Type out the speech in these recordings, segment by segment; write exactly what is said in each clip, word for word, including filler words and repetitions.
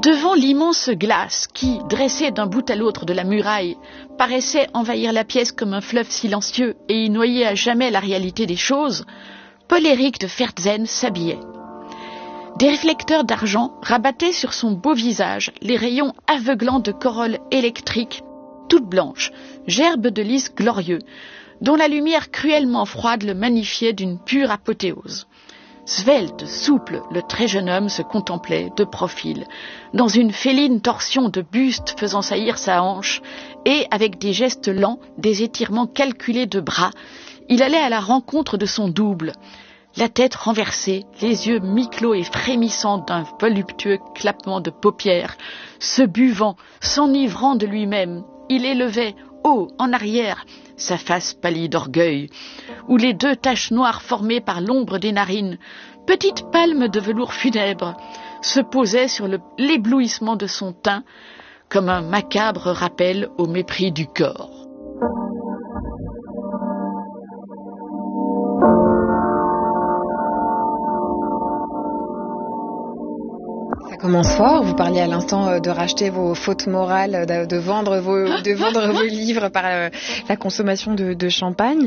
Devant l'immense glace qui, dressée d'un bout à l'autre de la muraille, paraissait envahir la pièce comme un fleuve silencieux et y noyer à jamais la réalité des choses, Paul-Éric de Ferzen s'habillait. Des réflecteurs d'argent rabattaient sur son beau visage les rayons aveuglants de corolles électriques, toutes blanches, gerbes de lys glorieux, dont la lumière cruellement froide le magnifiait d'une pure apothéose. Svelte, souple, le très jeune homme se contemplait de profil, dans une féline torsion de buste faisant saillir sa hanche, et, avec des gestes lents, des étirements calculés de bras, il allait à la rencontre de son double, la tête renversée, les yeux mi-clos et frémissants d'un voluptueux clappement de paupières, se buvant, s'enivrant de lui-même, il élevait, haut, en arrière, sa face pâlie d'orgueil, où les deux taches noires formées par l'ombre des narines, petites palmes de velours funèbre, se posaient sur le, l'éblouissement de son teint, comme un macabre rappel au mépris du corps. Ça commence fort. Vous parliez à l'instant de racheter vos fautes morales, de, de vendre vos, de vendre vos livres par euh, la consommation de, de champagne.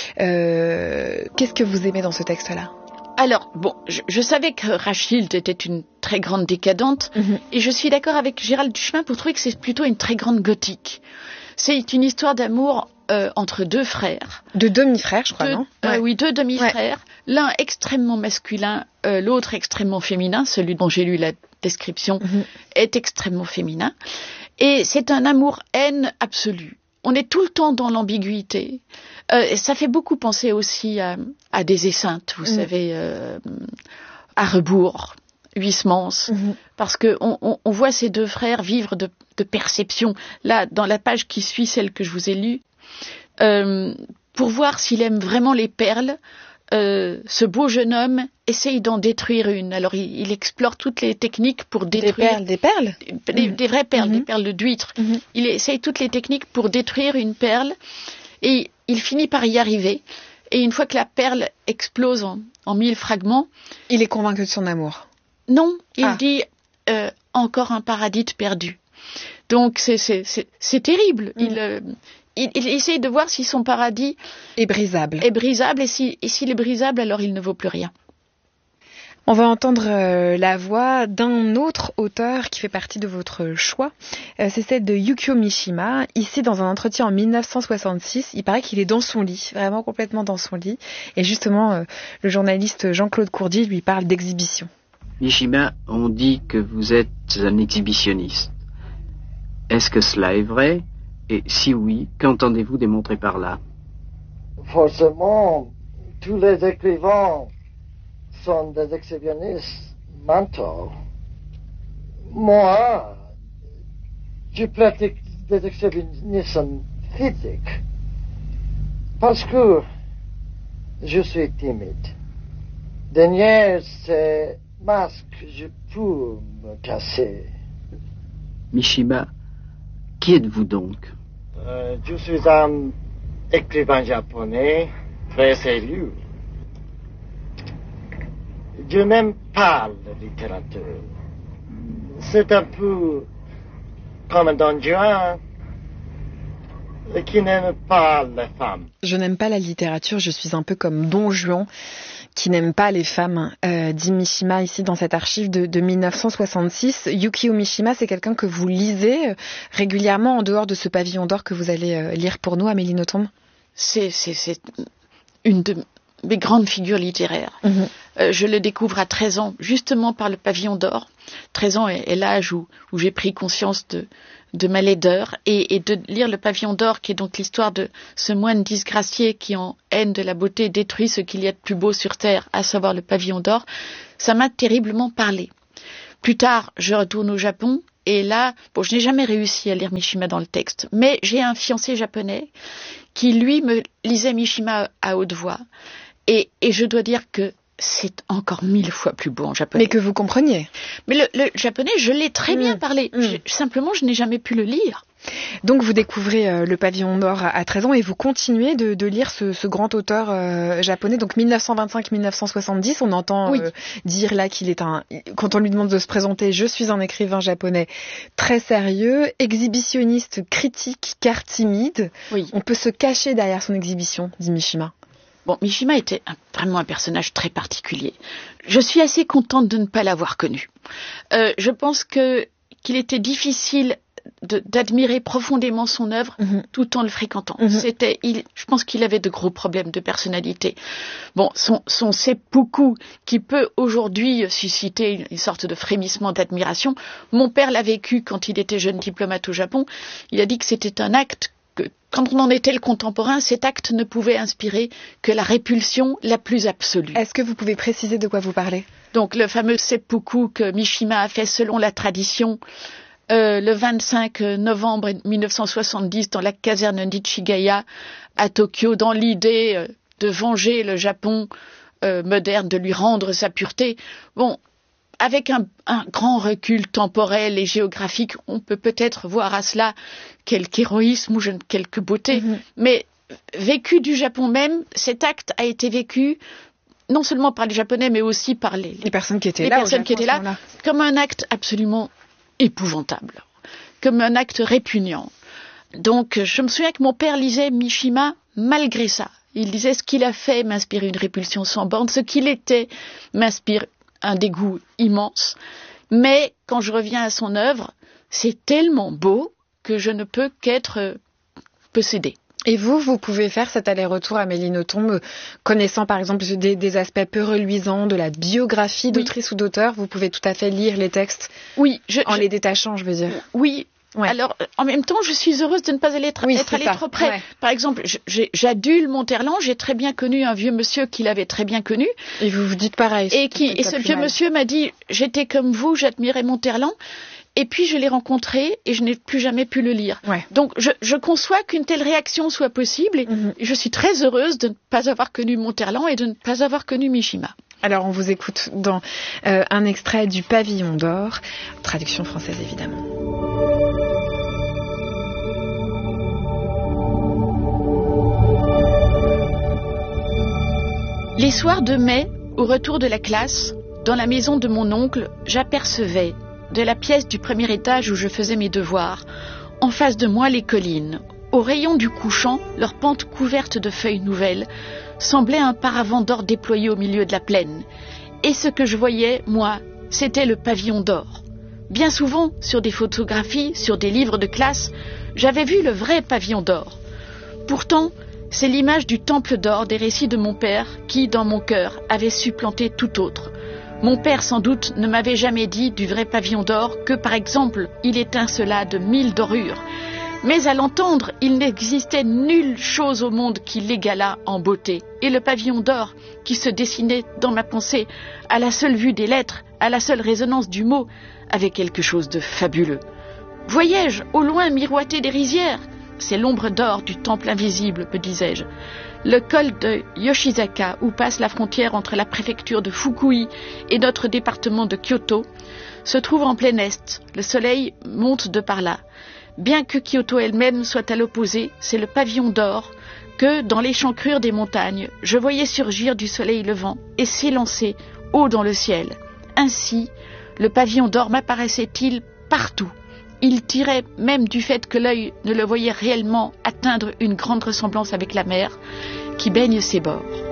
Euh, qu'est-ce que vous aimez dans ce texte-là ? Alors, bon, je, je savais que Rachilde était une très grande décadente, mm-hmm. et je suis d'accord avec Gérald Duchemin pour trouver que c'est plutôt une très grande gothique. C'est une histoire d'amour euh, entre deux frères. De demi-frères, je crois, deux, non euh, ouais. Oui, deux demi-frères. Ouais. L'un extrêmement masculin, euh, l'autre extrêmement féminin. Celui dont j'ai lu la description mm-hmm. est extrêmement féminin. Et c'est un amour-haine absolu. On est tout le temps dans l'ambiguïté. Euh, ça fait beaucoup penser aussi à, à des Esseintes, vous mmh. savez, euh, à rebours, Huysmans, mmh. parce qu'on on, on voit ces deux frères vivre de, de perception. Là, dans la page qui suit celle que je vous ai lue, euh, pour voir s'il aime vraiment les perles, euh, ce beau jeune homme essaye d'en détruire une. Alors, il, il explore toutes les techniques pour détruire... Des perles, des perles Des, mmh. des vraies perles, mmh. des perles d'huître. Mmh. Il essaye toutes les techniques pour détruire une perle, et il finit par y arriver. Et une fois que la perle explose en, en mille fragments... Il est convaincu de son amour. Non, il ah. dit euh, « encore un paradis perdu ». Donc, c'est, c'est, c'est, c'est terrible. Mmh. Il... Euh, Il, il essaye de voir si son paradis est brisable. Est brisable et, si, et s'il est brisable, alors il ne vaut plus rien. On va entendre euh, la voix d'un autre auteur qui fait partie de votre choix. Euh, c'est celle de Yukio Mishima. Ici, dans un entretien en dix-neuf cent soixante-six, il paraît qu'il est dans son lit, vraiment complètement dans son lit. Et justement, euh, le journaliste Jean-Claude Courdy lui parle d'exhibition. Mishima, on dit que vous êtes un exhibitionniste. Est-ce que cela est vrai ? Et si oui, qu'entendez-vous démontrer par là ? Forcément, tous les écrivains sont des exhibitionnistes mentaux. Moi, je pratique des exhibitionnistes physiques parce que je suis timide. Derrière ces masques, je peux me casser. Mishima, qui êtes-vous donc ? Euh, je suis un écrivain japonais très sérieux. Je n'aime pas la littérature. C'est un peu comme un Don Juan qui n'aime pas les femmes. Je n'aime pas la littérature, je suis un peu comme Don Juan qui n'aime pas les femmes, euh, dit Mishima ici dans cette archive de, de dix-neuf cent soixante-six. Yukio Mishima, c'est quelqu'un que vous lisez régulièrement en dehors de ce pavillon d'or que vous allez euh, lire pour nous, Amélie Nothomb. C'est, c'est, c'est une de mes grandes figures littéraires. Mmh. Euh, je le découvre à treize ans, justement par le pavillon d'or. treize ans est, est l'âge où, où j'ai pris conscience de, de ma laideur, et, et de lire le pavillon d'or, qui est donc l'histoire de ce moine disgracié qui, en haine de la beauté, détruit ce qu'il y a de plus beau sur terre, à savoir le pavillon d'or, ça m'a terriblement parlé. Plus tard, je retourne au Japon, et là, bon, je n'ai jamais réussi à lire Mishima dans le texte, mais j'ai un fiancé japonais qui, lui, me lisait Mishima à haute voix, et, et je dois dire que c'est encore mille fois plus beau en japonais. Mais que vous compreniez. Mais le, le japonais, je l'ai très mmh. bien parlé. Mmh. Je, simplement, je n'ai jamais pu le lire. Donc vous découvrez euh, le Pavillon d'Or à, à treize ans et vous continuez de, de lire ce, ce grand auteur euh, japonais. Donc mille neuf cent vingt-cinq mille neuf cent soixante-dix, on entend Oui. euh, dire là qu'il est un... Quand on lui demande de se présenter, je suis un écrivain japonais très sérieux, exhibitionniste, critique, car timide. Oui. On peut se cacher derrière son exhibition, dit Mishima. Bon, Mishima était un, vraiment un personnage très particulier. Je suis assez contente de ne pas l'avoir connu. Euh, je pense que qu'il était difficile de, d'admirer profondément son œuvre mm-hmm. tout en le fréquentant. Mm-hmm. C'était, il, je pense qu'il avait de gros problèmes de personnalité. Bon, son, son seppuku qui peut aujourd'hui susciter une sorte de frémissement d'admiration. Mon père l'a vécu quand il était jeune diplomate au Japon. Il a dit que c'était un acte que, quand on en était le contemporain, cet acte ne pouvait inspirer que la répulsion la plus absolue. Est-ce que vous pouvez préciser de quoi vous parlez ? Donc le fameux seppuku que Mishima a fait selon la tradition euh, le vingt-cinq novembre mille neuf cent soixante-dix dans la caserne Nichigaya à Tokyo, dans l'idée euh, de venger le Japon euh, moderne, de lui rendre sa pureté. Bon, avec un, un grand recul temporel et géographique, on peut peut-être voir à cela quelque héroïsme ou quelque beauté, mm-hmm. mais vécu du Japon même, cet acte a été vécu non seulement par les Japonais, mais aussi par les, les personnes qui étaient les là, personnes qui étaient là, là, comme un acte absolument épouvantable, comme un acte répugnant. Donc, je me souviens que mon père lisait Mishima malgré ça. Il disait ce qu'il a fait m'inspire une répulsion sans borne, ce qu'il était m'inspire un dégoût immense. Mais quand je reviens à son œuvre, c'est tellement beau que je ne peux qu'être possédée. Et vous, vous pouvez faire cet aller-retour à Amélie Nothomb, connaissant par exemple des, des aspects peu reluisants de la biographie d'autrice oui. ou d'auteur, vous pouvez tout à fait lire les textes oui, je, en je, les détachant, je veux dire. Oui. Ouais. Alors, en même temps, je suis heureuse de ne pas aller être, oui, être allée ça. trop près. Ouais. Par exemple, j'ai, j'adule Monterland, j'ai très bien connu un vieux monsieur qui l'avait très bien connu. Et vous vous dites pareil. Et, qui, et ce vieux mal. monsieur m'a dit, j'étais comme vous, j'admirais Monterland. Et puis je l'ai rencontré et je n'ai plus jamais pu le lire. Ouais. Donc je, je conçois qu'une telle réaction soit possible et mm-hmm. je suis très heureuse de ne pas avoir connu Monterland et de ne pas avoir connu Mishima. Alors on vous écoute dans euh, un extrait du Pavillon d'Or, traduction française évidemment. Les soirs de mai, au retour de la classe, dans la maison de mon oncle, j'apercevais de la pièce du premier étage où je faisais mes devoirs, en face de moi les collines. Au rayon du couchant, leur pente couverte de feuilles nouvelles semblait un paravent d'or déployé au milieu de la plaine. Et ce que je voyais, moi, c'était le Pavillon d'Or. Bien souvent, sur des photographies, sur des livres de classe, j'avais vu le vrai Pavillon d'Or. Pourtant, c'est l'image du Temple d'Or des récits de mon père qui, dans mon cœur, avait supplanté tout autre. Mon père, sans doute, ne m'avait jamais dit du vrai Pavillon d'Or que, par exemple, il étincela de mille dorures. Mais à l'entendre, il n'existait nulle chose au monde qui l'égalât en beauté. Et le Pavillon d'Or, qui se dessinait dans ma pensée, à la seule vue des lettres, à la seule résonance du mot, avait quelque chose de fabuleux. Voyais-je, au loin, miroiter des rizières ? C'est l'ombre d'or du temple invisible, me disais-je. Le col de Yoshizaka, où passe la frontière entre la préfecture de Fukui et notre département de Kyoto, se trouve en plein est. Le soleil monte de par là. Bien que Kyoto elle-même soit à l'opposé, c'est le Pavillon d'Or que, dans l'échancrure des montagnes, je voyais surgir du soleil levant et s'élancer haut dans le ciel. Ainsi, le Pavillon d'Or m'apparaissait-il partout. Il tirait même du fait que l'œil ne le voyait réellement atteindre une grande ressemblance avec la mer qui baigne ses bords.